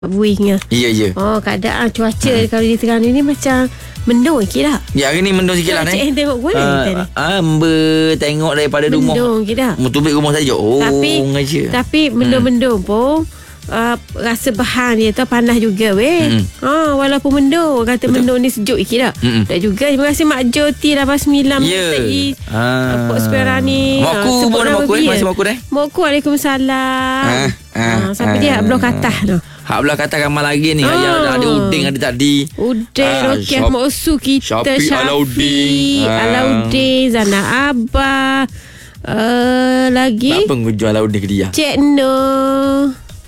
buihnya. Ya. Oh, keadaan cuaca kalau di Terengganu ni macam mendung sikit dah. Ya, hari ni mendung sikit lah, Cik tengok boleh tadi. Tengok daripada rumah. Mendung sikit dah. Mutubik rumah saja. Tapi mendung-mendung pun rasa bahan dia tu panas juga weh. Walaupun mendung, kata betul. Mendung ni sejuk sikit dah. Tak juga. Terima kasih Mak Joti 89 Pok Sperani. Mokku masih mokku dah. Mokku Waalaikumsalam. Sampai dia blok atas tu. Hak belah kata ramai lagi ni. Yang ada Udin ada tadi. Udin, Rokiah Moksu kita, Syafiq Alauddin, Zana Abah, lagi apa pengunjung Alauddin ke dia? Cik No.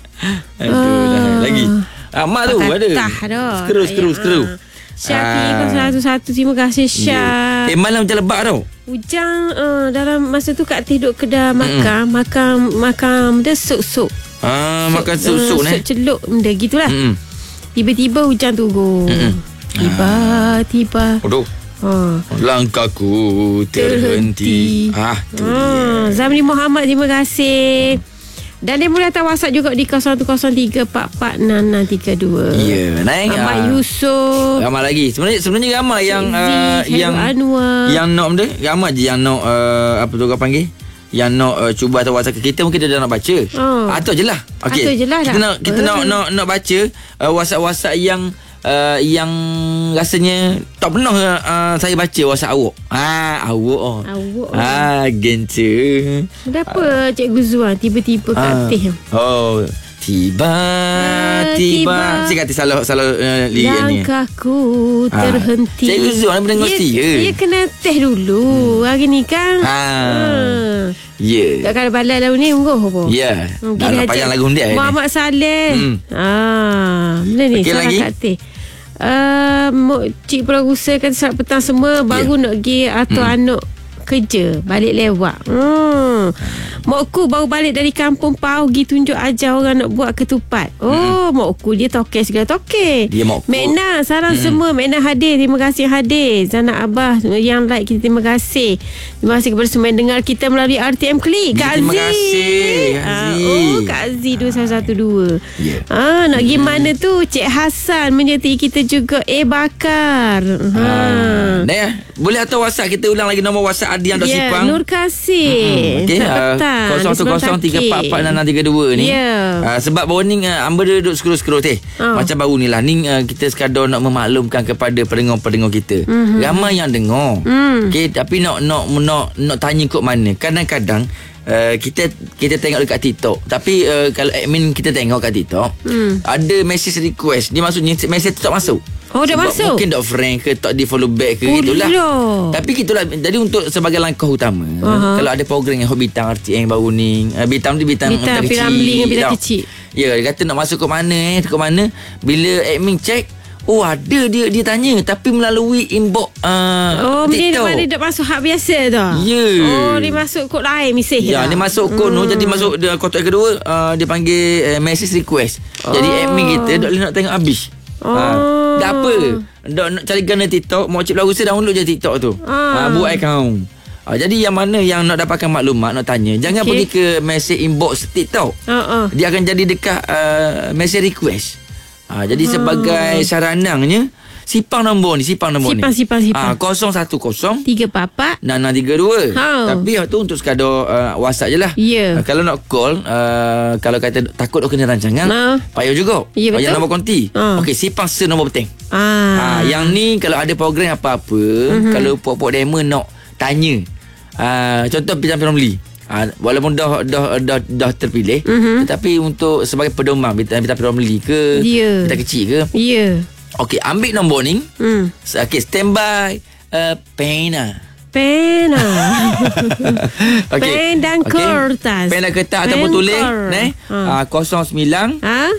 Lagi Mak tu ada Skru Syafiq 111. Terima kasih Syah. Malam macam lebat tau. Hujang dalam masa tu Kak Teh duduk kedai makan dia sup. Makan sup ni. Sup celup benda gitulah. Tiba-tiba hujan turun. Tiba-tiba. Aduh. Langkahku terhenti. Zamri Muhammad, terima kasih. Dan dia boleh hantar WhatsApp juga di 0103446632. Ya, naik. Ahmad Yusof. Ramai lagi. Sebenarnya ramai yang Anwar. Yang nak benda. Ramai je yang nak apa tu kau panggil? Yang nak cuba atau WhatsApp ke kita, mungkin dia dah nak baca. Atur je lah. Okey. Kita nak baca WhatsApp yang rasanya tak pernah saya baca WhatsApp awak. Awak. Genta. Kenapa Cikgu Zuan tiba-tiba Kak Teh? Tiba-tiba saya kata salah lirik ni. Langkahku terhenti. Cikgu Zuan mendengar setia. Dia kena teh dulu. Hari ni kan. Tak kalau balai lagu ni ungguh apa? Ya. Nak payang lagu dia. Muhammad Saleh. Benda ni salah Kak Teh. Cik Producer kata selamat petang semua. Baru nak pergi atau anak kerja balik lewat. Mokku baru balik dari kampung Pau pergi tunjuk ajar orang nak buat ketupat. Mokku dia tokek segala tokek. Dia Mokku. Mekna salam semua. Mekna hadir. Terima kasih hadir. Zana Abah yang like kita, terima kasih. Terima kasih kepada semua yang dengar kita melalui RTM Klik. Kak terima Aziz. kasih. Kak Aziz 2112. Nak pergi mana tu? Cik Hassan menyertai kita juga. Bakar. Boleh atau WhatsApp kita ulang lagi nombor WhatsApp Adi yang dah sipang. Nur Kasih. Okey. 0103446632 ni. Sebab baru ni Amba dia duduk scroll teh. Macam baru ni lah. Ni kita sekadar nak memaklumkan kepada pendengar-pendengar kita. Ramai yang dengar. Okey, tapi nak tanya kot mana. Kadang-kadang kita tengok dekat TikTok. Tapi kalau admin kita tengok kat TikTok, ada message request. Dia maksudnya message tu tak masuk. Dah masuk. Mungkin tak friend ke, tak di follow back ke, gitulah. Tapi gitulah. Jadi untuk sebagai langkah utama, kalau ada program yang Bintang RTM baru ni, Bintang kecil. Bintang kecil. Ya, dia kata nak masuk ke mana, bila admin check, ada dia tanya, tapi melalui inbox TikTok. Dia tak masuk hak biasa tu. Ya. Dia masuk kod lain mesej. Ya, dia masuk kod tu. Jadi masuk kotak kedua, dia panggil message request. Jadi admin kita tak boleh nak tengok habis. Dah apa? Nak cari gana TikTok, mau cik Producer download je TikTok tu. Buat account. Jadi yang mana yang nak dapatkan maklumat, nak tanya, jangan pergi ke message inbox TikTok. Dia akan jadi dekat message request. Jadi sebagai saranannya, sipang nombor ni. Sipang 010-344-6632. Tapi tu untuk sekadar WhatsApp je lah. Kalau nak call, kalau kata takut nak kena rancangan, payah juga. Payah nombor konti. Okey, sipang nombor penting. Yang ni kalau ada program apa-apa, kalau puak-puak demo nak tanya, contoh Bintang Family, walaupun dah terpilih, tetapi untuk sebagai pedoman Bintang Family ke, Bintang kecil ke, okey, ambil nombor ni. Okey, standby pena. Pen dan kertas. Pen dan kertas ataupun tulis 09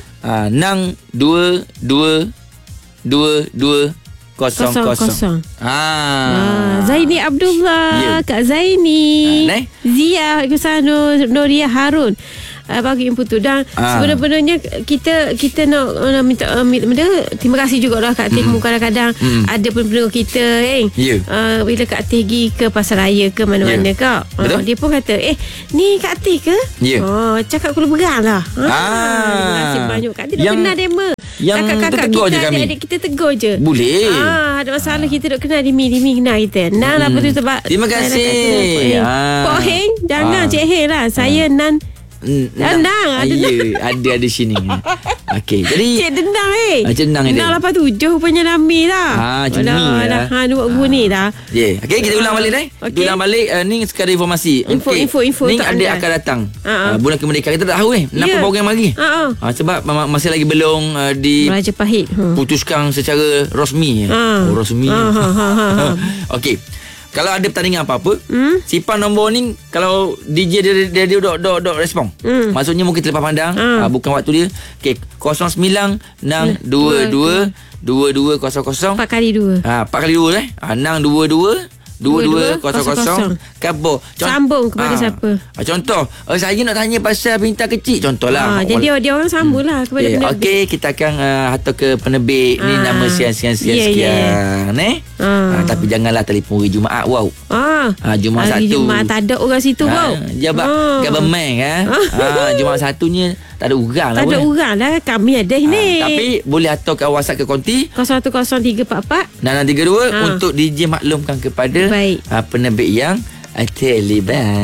62222 00. Zaini Abdullah, Kak Zaini, Zia, Nuria Harun. bagi input tu. Dan sebenarnya kita nak minta terima kasih jugalah Kak Teh. Kadang-kadang ada pendengar kita bila Kak Teh pergi ke pasar raya ke mana-mana Kak, dia pun kata ni Kak Teh ke? Cakap Kuala Berang lah. Terima kasih banyak Kak Teh dah kenal demo. Kakak-kakak kita, adik-adik kita tegur je. Boleh. Ada masalah kita duk kenal Dimi kenal kita. Nan apa tu sebab terima kasih. Pok Heng, jangan Cik Heng lah. Saya Nan Dendang ada sini. Okey, jadi Cik Dendang Cik Dendang ni. Dendang 87 punya Nami dah. Cumi dah. Dua guru ni dah. Okey, kita ulang balik Kita ulang balik ni sekadar informasi. Info ni ada akan datang. Bulan kemerdekaan kita tak tahu kenapa program lagi. Sebab masih lagi belum Majapahit putuskan secara rasmi. Rasmi. Okey. Kalau ada pertandingan apa-apa, simpan nombor ni. Kalau DJ dia dok respon. Maksudnya mungkin terlepas pandang, bukan waktu dia. Okey, 0962222200. 4 kali 2. 4 kali 2 622 2200. Kabo sambung kepada siapa? Contoh, saya nak tanya pasal bintang kecil, contohlah. Jadi dia orang sambung lah kepada penerbit. Okey, kita akan hantar ke penerbit ni nama sekian sekian. Tapi janganlah telefon hari Jumaat. Wow. Jumaat hari 1 Jumaat tak ada orang situ. Jabat government Jumaat 1-nya tak ada orang lah. Tak ada orang lah. Kami ada ni. Tapi boleh hantar ke WhatsApp ke konti 010344 6632 untuk DJ maklumkan kepada penerbit yang terlibat.